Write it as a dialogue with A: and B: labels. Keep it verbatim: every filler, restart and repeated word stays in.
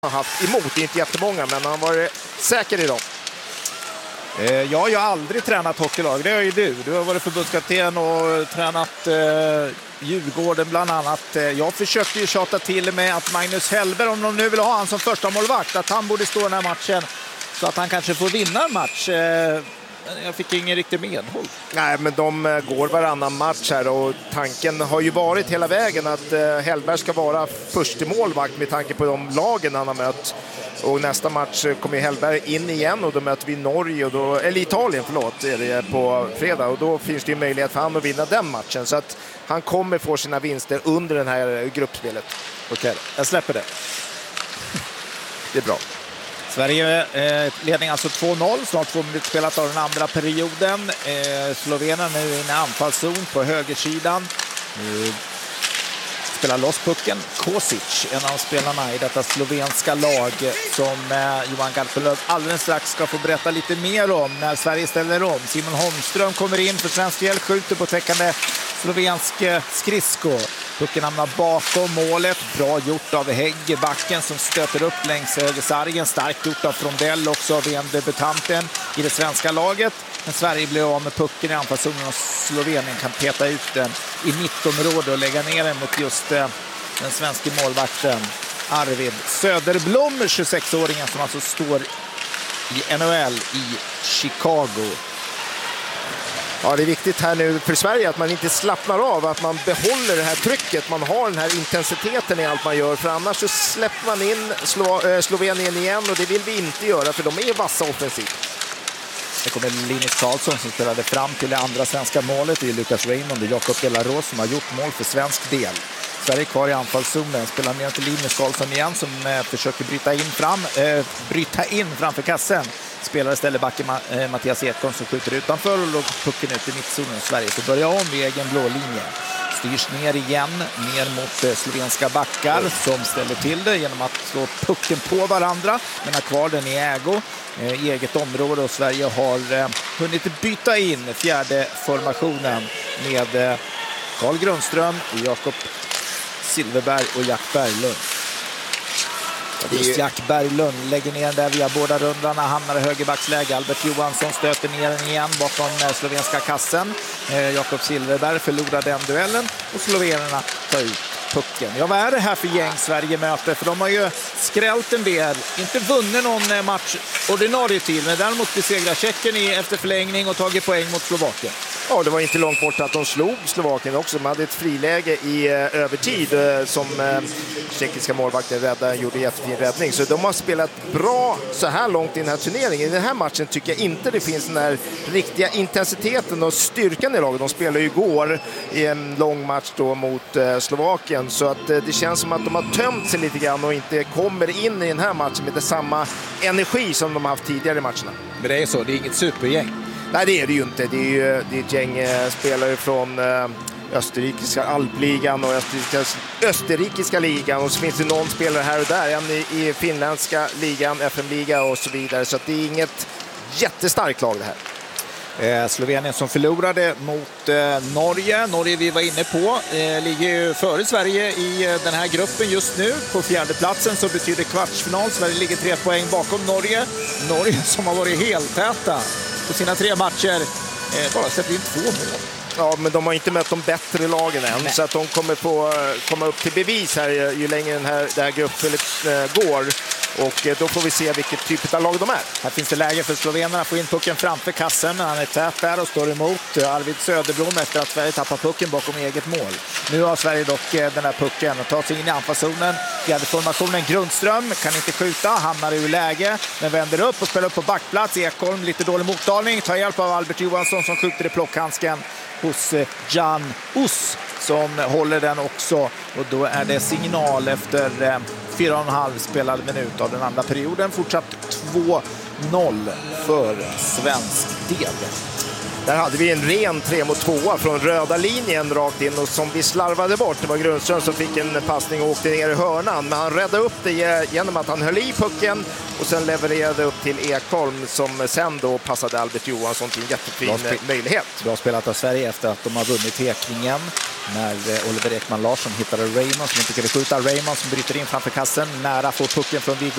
A: har haft emot, inte jättemånga, men han var säker i dem.
B: Eh, jag har ju aldrig tränat hockeylag, det har ju du. Du har varit förbundskapten och tränat eh, Djurgården bland annat. Eh, jag försökte ju tjata till med att Magnus Hellberg, om de nu vill ha han som första målvakt, att han borde stå i den här matchen så att han kanske får vinna en match. Eh, jag fick ingen riktig medhåll.
A: Nej, men de går varannan match här och tanken har ju varit hela vägen att eh, Hellberg ska vara första målvakt med tanke på de lagen han har mött. Och nästa match kommer Hellberg in igen och då möter vi Norge, och då, eller Italien förlåt, är det på fredag, och då finns det ju möjlighet för han att vinna den matchen. Så att han kommer få sina vinster under den här gruppspelet.
B: Okej, jag släpper det.
A: Det är bra.
B: Sverige eh, ledning alltså två noll, snart två minuter spelat av den andra perioden. Eh, Slovenien nu inne i anfallszon på högersidan. Eh, spelar loss pucken. Kosic, en av spelarna i detta slovenska lag som eh, Johan Garpenlöv alldeles strax ska få berätta lite mer om när Sverige ställer om. Simon Holmström kommer in för svensk del, skjuter på täckande slovensk skridsko. Pucken hamnar bakom målet. Bra gjort av Hägg, backen som stöter upp längs högersargen. Starkt gjort av Frondell, också av en debutanten i det svenska laget. Men Sverige blir av med pucken i anfallszonen och Slovenien kan peta ut den i mittområdet och lägga ner den mot just den svenska målvakten Arvid Söderblom, tjugosex-åringen som alltså står i N H L i Chicago.
A: Ja, det är viktigt här nu för Sverige att man inte slappnar av, att man behåller det här trycket, man har den här intensiteten i allt man gör, för annars så släpper man in Slo äh, Slovenien igen, och det vill vi inte göra för de är vassa offensivt.
B: Det kommer Linus Karlsson som spelade fram till det andra svenska målet. Det är Lucas Raymond och Jakob Delaros som har gjort mål för svensk del. Sverige kvar i anfallszonen, spelar ner till Linus Karlsson igen som eh, försöker bryta in fram eh, bryta in framför kassen. Spelar istället backen Ma- eh, Mattias Ekholm som skjuter utanför och låg pucken ut i mittzonen. Sverige så börjar om vid egen blå linje. Styrs ner igen, ner mot eh, slovenska backar som ställer till det genom att slå pucken på varandra, men har kvar den i ägo. Eh, eget område, och Sverige har eh, hunnit byta in fjärde formationen med eh, Carl Grundström, Jakob Silverberg och Jack Berglund. Just Jack Berglund lägger ner den där via båda rundarna, hamnar i högerbacksläge. Albert Johansson stöter ner den igen bakom slovenska kassen. Eh, Jakob Silverberg förlorar den duellen och slovenerna tar ut pucken. Ja, vad är det här för gäng Sverige möter? För de har ju skrällt en del, inte vunnit någon match ordinarie tid, men däremot besegrar Tjeckien i efter förlängning och tagit poäng mot Slovakien.
A: Ja, det var inte långt bort att de slog Slovakien också. De hade ett friläge i eh, övertid eh, som eh, tjeckiska målvakten räddade, gjorde jättefin räddning. Så de har spelat bra så här långt i den här turneringen. I den här matchen tycker jag inte det finns den här riktiga intensiteten och styrkan i laget. De spelade ju igår i en lång match då mot eh, Slovakien. Så att eh, det känns som att de har tömt sig lite grann och inte kommer in i den här matchen med samma energi som de har haft tidigare i matcherna.
B: Men det är så, det är inget supergäng.
A: Nej, det är det ju inte. Det är ju det är ett gäng eh, spelare från eh, österrikiska alpligan och österrikiska, österrikiska ligan. Och så finns det någon spelare här och där. En i, i finländska ligan, F M-liga och så vidare. Så att det är inget jättestarkt lag det här.
B: Eh, Slovenien som förlorade mot eh, Norge. Norge vi var inne på eh, ligger ju före Sverige i eh, den här gruppen just nu. På fjärde platsen så betyder kvartsfinal. Sverige ligger tre poäng bakom Norge. Norge som har varit helt täta på sina tre matcher. Eh, bara släppt in två mål.
A: Ja, men de har inte mött de bättre lagen än. Nej. Så att de kommer få komma upp till bevis här ju längre den här, det här gruppspelet eh, går. Och då får vi se vilket typ av lag de är.
B: Här finns det läge för slovenerna att få in pucken framför kassen. Han är tät där och står emot Arvid Söderblom efter att Sverige tappar pucken bakom eget mål. Nu har Sverige dock den här pucken och tar sig in i anfallszonen. Fjärde formationen Grundström kan inte skjuta, hamnar ur läge men vänder upp och spelar upp på backplats. Ekholm lite dålig mottagning, tar hjälp av Albert Johansson som skjuter i plockhandsken hos Jan Us som håller den också, och då är det signal efter eh, fyra och en halv spelad minut av den andra perioden. Fortsatt två noll för svensk del.
A: Där hade vi en ren tre mot två från röda linjen rakt in och som vi slarvade bort. Det var Grundström som fick en passning och åkte ner i hörnan. Men han räddade upp det genom att han höll i pucken och sen levererade upp till Ekholm som sen då passade Albert Johansson till en jättefin möjlighet.
B: Bra spelat av Sverige efter att de har vunnit tekningen. När Oliver Ekman Larsson hittade Raymond som inte kunde skjuta. Raymond som bryter in framför kassen. Nära får pucken från Viggo